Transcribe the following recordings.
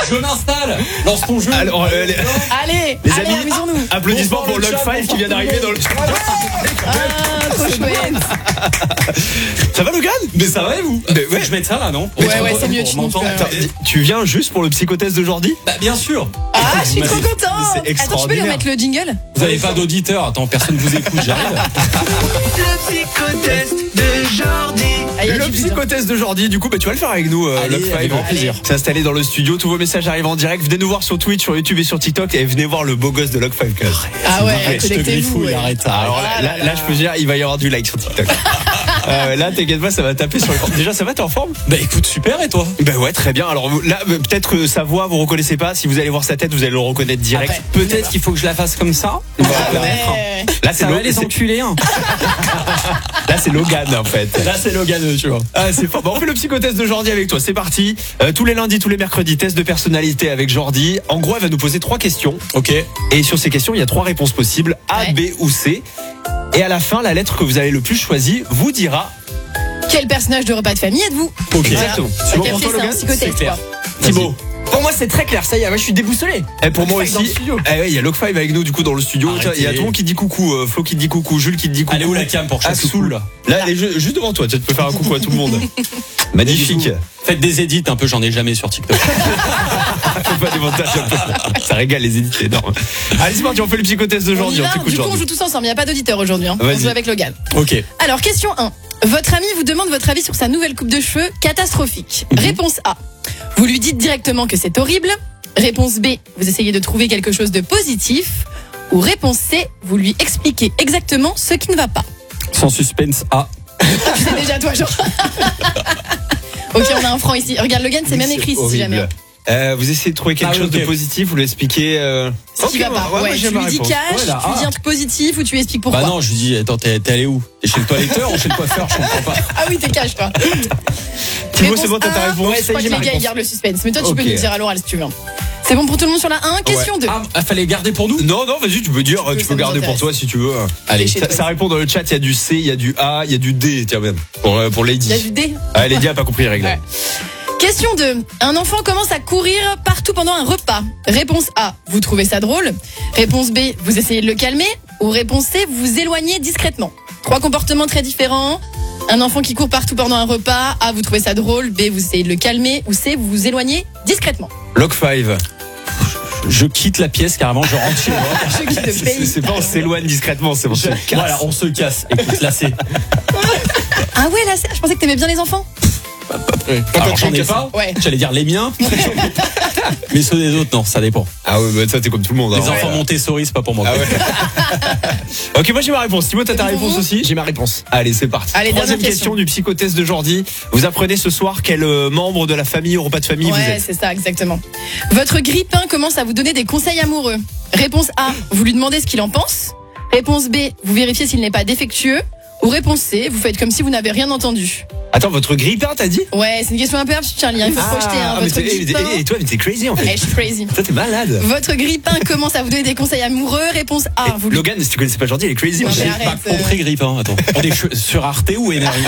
Je m'installe. Lance ton jeu. Alors, Allez, les amis, amusons-nous. applaudissements pour Bonsoir, Log 5 qui vient d'arriver dans le. Ah, trop chouette. Ça va, Logan? Mais ça va et vous? Mais ouais. Je vais mettre ça là, non? Ouais, c'est mieux, tu m'entends. nous fais, Attends, tu viens juste pour le psychotest d'aujourd'hui? Bah, bien sûr. Ah, je suis trop C'est contente. Attends, tu peux lui extraordinaire. remettre le jingle? Vous avez pas d'auditeur. Attends, personne vous écoute, j'arrive. Le psychotest de Jordi. Ah, il y a Le du but, hein. psychotest de Jordi, du coup, bah, tu vas le faire avec nous, Allez, Log 5. avec grand plaisir. C'est installé dans le studio, tous vos messages arrivent en direct. Venez nous voir sur Twitch, sur YouTube et sur TikTok et venez voir le beau gosse de Log 5. Ah ouais, Je te connectez-vous. griffouille, Ouais. arrête. Alors là, je peux dire, il va y avoir du like sur TikTok. Là, t'inquiète pas, ça va taper sur le. Déjà, ça va, t'es en forme? Bah écoute, super, et toi? Ben ouais, très bien. Alors là, peut-être que sa voix, vous reconnaissez pas. Si vous allez voir sa tête, vous allez le reconnaître direct. Après, peut-être qu'il faut que je la fasse comme ça. Ah ouais. Là, c'est Ça va les c'est- enculés, hein. là, c'est Logan en fait. Là, c'est Logan, tu vois. Ah, c'est fort. Bon, on fait le psychotest de Jordi avec toi. C'est parti. Tous les lundis, tous les mercredis, test de personnalité avec Jordi. En gros, elle va nous poser 3 questions. Ok. Et sur ces questions, il y a 3 réponses possibles. A, Ouais. B ou C. Et à la fin, la lettre que vous avez le plus choisie vous dira. Quel personnage de repas de famille êtes-vous? Ok. Exactement. C'est bon Ok, pour toi, c'est un Logan? psychotest, C'est clair. quoi. Thibaut. Pour moi, c'est très clair. Ça y est, moi, je suis déboussolé. Et pour moi Log 5 dans aussi. le studio. Eh ouais, il y a Log 5 avec nous du coup dans le studio. Arrêtez. Il y a tout le monde qui dit coucou. Flo qui te dit coucou. Jules qui te dit coucou. Elle est où la cam pour que je fasse Assoul. coucou, là? Là, elle est juste devant toi. Tu peux faire un coucou à tout le monde. Magnifique. Faites des edits un peu, j'en ai jamais sur TikTok. Fais pas des montages un peu. Ça régale les édits, c'est énorme. Allez, c'est parti, on fait le psychotest de On y Jordi. va, On t'écoute, du coup, on Jordi. joue tous ensemble. Il n'y a pas d'auditeur aujourd'hui. Hein. On Vas-y. joue avec Logan. Ok. Alors, question 1. Votre ami vous demande votre avis sur sa nouvelle coupe de cheveux catastrophique. Réponse A. Vous lui dites directement que c'est horrible. Réponse B. Vous essayez de trouver quelque chose de positif. Ou réponse C. Vous lui expliquez exactement ce qui ne va pas. Sans suspense A. C'est déjà toi, genre. Ok, on a un franc ici. Regarde, Logan, c'est Oui, même écrit si horrible. jamais. Vous essayez de trouver quelque Ah oui, chose ok. de positif, vous l'expliquez. Ce qui va pas. moi, Ouais, tu j'aime ma lui dis réponse. cash, Ouais, là, tu lui dis un truc positif ou tu lui expliques pourquoi. Bah non, je lui dis, attends, t'es allé où? T'es chez le toiletteur ou chez le coiffeur? Je comprends pas. Ah oui, t'es cash, toi. Thibaut, Réponse c'est bon, t'as ta A. réponse? Ouais, Je ça y crois est, que j'ai ma les gars, ils réponse. gardent le suspense. Mais toi, tu peux Ok. nous dire à l'oral si tu veux. C'est bon pour tout le monde sur la 1. Question 2. Ah, fallait garder pour nous? Non, vas-y, tu peux dire, peux, tu ça peux nous garder pour intéresse. toi si tu veux. Allez. Chez Ça, toi. ça répond dans le chat, il y a du C, il y a du A, il y a du D, tiens même. Pour Lady. Il y a du D. Ah, Lady a pas compris les règles. Ouais. Question 2. Un enfant commence à courir partout pendant un repas. Réponse A. Vous trouvez ça drôle. Réponse B. Vous essayez de le calmer. Ou réponse C. Vous vous éloignez discrètement. 3 comportements très différents. Un enfant qui court partout pendant un repas. A. Vous trouvez ça drôle. B. Vous essayez de le calmer. Ou C. Vous vous éloignez discrètement. Log 5. Je quitte la pièce carrément, je rentre chez moi. Je quitte le pays. C'est pas on s'éloigne discrètement, c'est on se casse. Voilà, on se casse. Écoute, là c'est. Ah ouais, là, je pensais que t'aimais bien les enfants. Alors j'en ai pas. Ouais. J'allais dire les miens. Mais ceux des autres, non, ça dépend. Ah ouais, bah ça t'es comme tout le monde. Les hein. enfants Montessori, c'est pas pour moi. Ah ouais. Ok, moi j'ai ma réponse. Thibaut, t'as ta Pour réponse vous aussi? J'ai ma réponse. Allez, c'est parti. Allez, Troisième dernière question question. du psychotest de Jordi. Vous apprenez ce soir quel membre de la famille au repas de famille vous Ouais, êtes. c'est ça, exactement. Votre grippin commence à vous donner des conseils amoureux. Réponse A, vous lui demandez ce qu'il en pense. Réponse B, vous vérifiez s'il n'est pas défectueux. Ou réponse C, vous faites comme si vous n'avez rien entendu. Attends, votre grippin, t'as dit? Ouais, c'est une question un peu absurde, Charlie. Il faut projeter hein, mais votre t'es- grippin. et toi, mais t'es crazy en Eh, fait. je suis crazy. Toi, t'es malade. Votre grippin commence à vous donner des conseils amoureux. Réponse A, vous lui... Logan, si tu connaissais pas Jordi, il est crazy. Non, aussi. mais J'ai pas arrête, compris grippe, hein. Attends. On est sur Arte ou Énergie?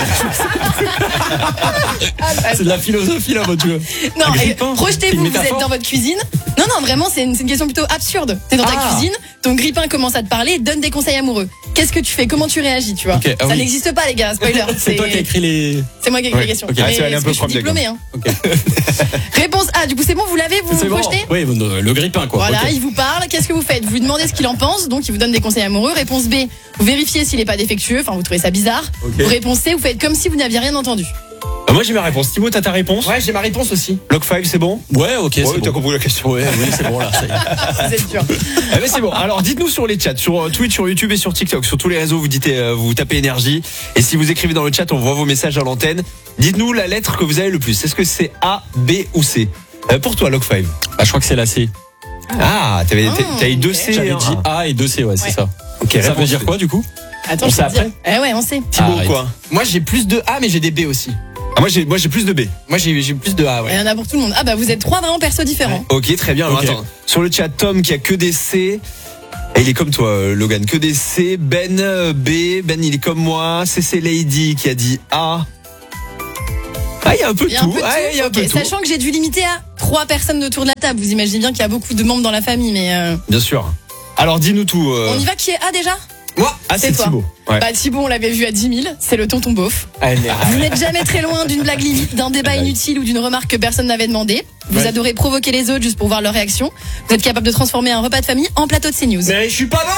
C'est de la philosophie là, mon Dieu. Non, Un et grippin, c'est projetez-vous, une vous êtes métaphore. dans votre cuisine. Non, non, vraiment, c'est une question plutôt absurde. T'es dans ta Ah. cuisine, ton grippin commence à te parler, donne des conseils amoureux. Qu'est-ce que tu fais? Comment tu réagis, tu vois? Ok, ah Ça oui. n'existe pas, les gars, spoiler. C'est toi qui as écrit les. C'est moi qui ai écrit Ouais. la question. Ok. Ah, Mais tu vas aller un parce peu que je suis prendre diplômée, hein. Ok. Réponse A, du coup, c'est bon, vous l'avez, vous C'est bon. projetez? Oui, le grippin quoi. Voilà, Ok. il vous parle, qu'est-ce que vous faites? Vous lui demandez ce qu'il en pense, donc il vous donne des conseils amoureux. Réponse B, vous vérifiez s'il n'est pas défectueux, enfin vous trouvez ça bizarre. Ok. Ou réponse C, vous faites comme si vous n'aviez rien entendu. Ah, moi j'ai ma réponse. Thibaut, t'as ta réponse? Ouais, j'ai ma réponse aussi. Log 5, c'est bon? Ouais, ok, Ouais, c'est t'as bon. compris la question. Ouais, oui, c'est bon là. Ça y est. Vous êtes dur. Ah mais c'est bon. Alors dites-nous sur les chats, sur Twitch, sur YouTube et sur TikTok, sur tous les réseaux, vous dites, vous tapez énergie. Et si vous écrivez dans le chat, on voit vos messages à l'antenne. Dites-nous la lettre que vous avez le plus. Est-ce que c'est A, B ou C? Pour toi, Log 5. Bah, je crois que c'est la C. Ah, t'as eu 2 ok. C. J'avais hein. dit A et 2C, ouais, c'est Ouais. ça. Ok, Ça veut réponse dire quoi du coup? Attends, On je sait vais te dire. après Eh ouais, on sait. Thibaut, Arrête. quoi? Moi, j'ai plus de A, mais j'ai des B aussi. Ah, moi j'ai plus de B. Moi, j'ai plus de A, Il ouais. y en a pour tout le monde. Ah bah vous êtes 3 vraiment persos différents. Ok, très bien. Alors Ok. attends. Sur le chat, Tom qui a que des C. Et il est comme toi, Logan, que des C. Ben, B. Ben, il est comme moi. CC Lady qui a dit A. Ah, il y a un peu de Il y a tout. un peu de tout. Ah, il y a un peu Ok, de tout. Sachant que j'ai dû limiter à 3 personnes autour de la table. Vous imaginez bien qu'il y a beaucoup de membres dans la famille, mais Bien sûr. Alors, dis-nous tout. on y va. Qui est A déjà? Moi. Ah, c'est toi. Thibaut. Ouais. Bah Thibaut, on l'avait vu à 10 000. C'est le tonton beauf. Allez. Vous n'êtes jamais très loin d'une blague limite, d'un débat inutile ou d'une remarque que personne n'avait demandé. Vous Ouais. adorez provoquer les autres juste pour voir leur réaction. Vous êtes capable de transformer un repas de famille en plateau de CNews. Mais je suis pas